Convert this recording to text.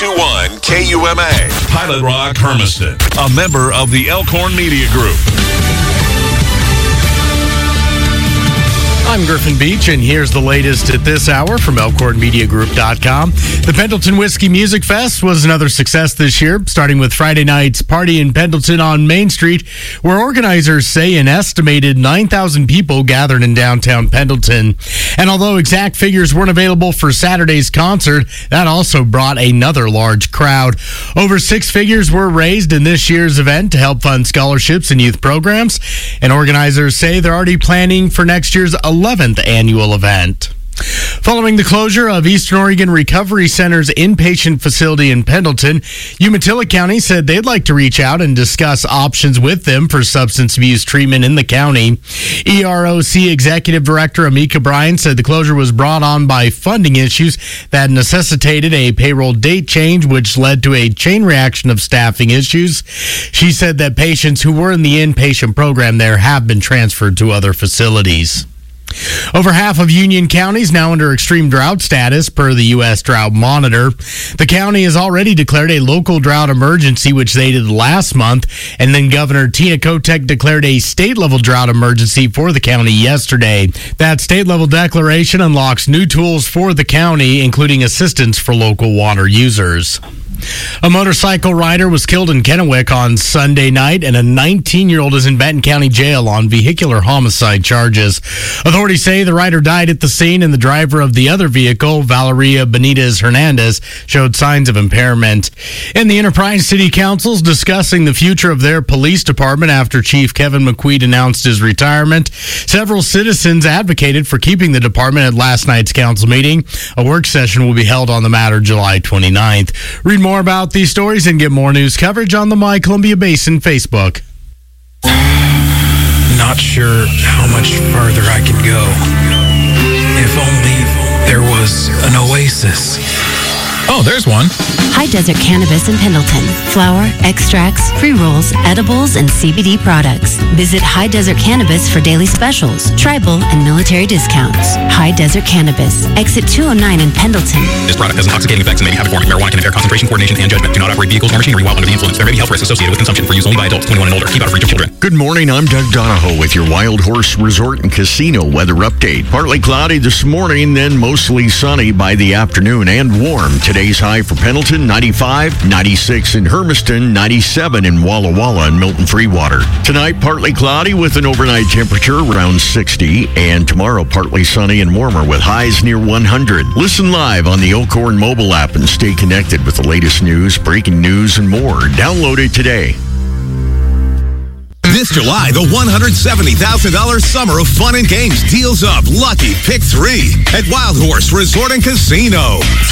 92.1 KUMA. Pilot Rock Hermiston, a member of the Elkhorn Media Group. I'm Griffin Beach, and here's the latest at this hour from ElkhornMediaGroup.com. The Pendleton Whiskey Music Fest was another success this year, starting with Friday night's party in Pendleton on Main Street, where organizers say an estimated 9,000 people gathered in downtown Pendleton. And although exact figures weren't available for Saturday's concert, that also brought another large crowd. Over six figures were raised in this year's event to help fund scholarships and youth programs, and organizers say they're already planning for next year's 11th annual event. Following the closure of Eastern Oregon Recovery Center's inpatient facility in Pendleton, Umatilla County said they'd like to reach out and discuss options with them for substance abuse treatment in the county. EROC Executive Director Amika Bryan said the closure was brought on by funding issues that necessitated a payroll date change, which led to a chain reaction of staffing issues. She said that patients who were in the inpatient program there have been transferred to other facilities. Over half of Union County is now under extreme drought status per the U.S. Drought Monitor. The county has already declared a local drought emergency, which they did last month, and then Governor Tina Kotek declared a state-level drought emergency for the county yesterday. That state-level declaration unlocks new tools for the county, including assistance for local water users. A motorcycle rider was killed in Kennewick on Sunday night, and a 19-year-old is in Benton County Jail on vehicular homicide charges. Authorities say the rider died at the scene, and the driver of the other vehicle, Valeria Benitez Hernandez, showed signs of impairment. And the Enterprise City Council is discussing the future of their police department after Chief Kevin McQueen announced his retirement. Several citizens advocated for keeping the department at last night's council meeting. A work session will be held on the matter July 29th. Read more about these stories and get more news coverage on the My Columbia Basin Facebook. Not sure how much farther I can go. If only there was an oasis. Oh, there's one. High Desert Cannabis in Pendleton. Flower, extracts, pre-rolls, edibles, and CBD products. Visit High Desert Cannabis for daily specials, tribal, and military discounts. High Desert Cannabis. Exit 209 in Pendleton. This product has intoxicating effects and may be habit forming. Marijuana can impair concentration, coordination, and judgment. Do not operate vehicles or machinery while under the influence. There may be health risks associated with consumption for use only by adults 21 and older. Keep out of reach of children. Good morning. I'm Doug Donahoe with your Wild Horse Resort and Casino weather update. Partly cloudy this morning, then mostly sunny by the afternoon and warm. Today's high for Pendleton, 95, 96 in Hermiston, 97 in Walla Walla and Milton Freewater. Tonight, partly cloudy with an overnight temperature around 60, and tomorrow, partly sunny and warmer with highs near 100. Listen live on the Elkhorn mobile app and stay connected with the latest news, breaking news, and more. Download it today. This July, the $170,000 Summer of Fun and Games deals up Lucky Pick 3 at Wild Horse Resort and Casino.